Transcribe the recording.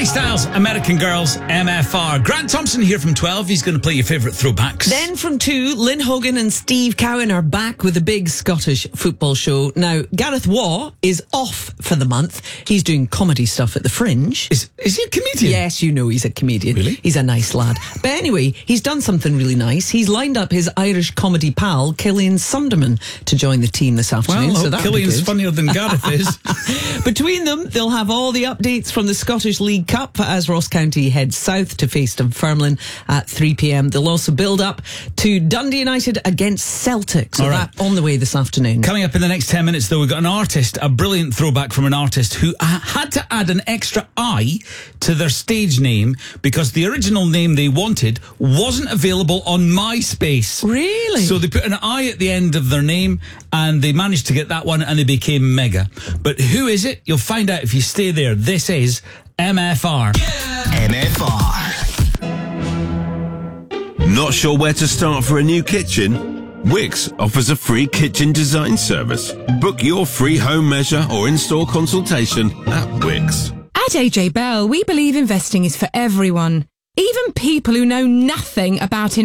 Harry Styles, American Girls, MFR. Grant Thompson here from 12. He's going to play your favourite throwbacks. Then from 2, Lynn Hogan and Steve Cowan are back with a big Scottish football show. Now, Gareth Waugh is off for the month. He's doing comedy stuff at the Fringe. Is he a comedian? Yes, you know he's a comedian. Really? He's a nice lad. But anyway, he's done something really nice. He's lined up his Irish comedy pal, Killian Sunderman, to join the team this afternoon. Well, Killian's funnier than Gareth is. Between them, they'll have all the updates from the Scottish League Cup as Ross County heads south to face Dunfermline at 3 p.m. They'll also build up to Dundee United against Celtic. So that on the way this afternoon. Coming up in the next 10 minutes, though, we've got an artist, a brilliant throwback from an artist who had to add an extra I to their stage name because the original name they wanted wasn't available on MySpace. Really? So they put an I at the end of their name and they managed to get that one and they became mega. But who is it? You'll find out if you stay there. This is MFR. MFR. Not sure where to start for a new kitchen? Wix offers a free kitchen design service. Book your free home measure or in-store consultation at Wix. At AJ Bell, we believe investing is for everyone, even people who know nothing about